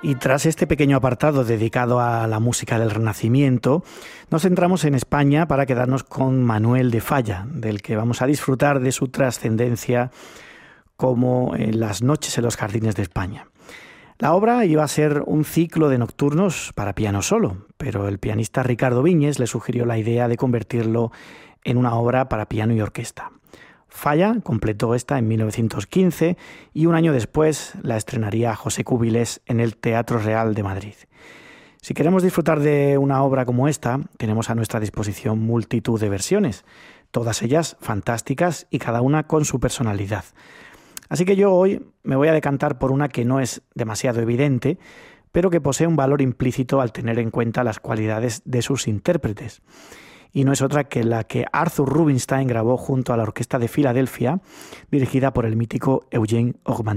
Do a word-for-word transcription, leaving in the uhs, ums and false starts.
Y tras este pequeño apartado dedicado a la música del Renacimiento, nos centramos en España para quedarnos con Manuel de Falla, del que vamos a disfrutar de su trascendencia como en Las noches en los jardines de España. La obra iba a ser un ciclo de nocturnos para piano solo, pero el pianista Ricardo Viñes le sugirió la idea de convertirlo en una obra para piano y orquesta. Falla completó esta en mil novecientos quince y un año después la estrenaría José Cubilés en el Teatro Real de Madrid. Si queremos disfrutar de una obra como esta, tenemos a nuestra disposición multitud de versiones, todas ellas fantásticas y cada una con su personalidad. Así que yo hoy me voy a decantar por una que no es demasiado evidente, pero que posee un valor implícito al tener en cuenta las cualidades de sus intérpretes. Y no es otra que la que Arthur Rubinstein grabó junto a la Orquesta de Filadelfia, dirigida por el mítico Eugene Ormandy.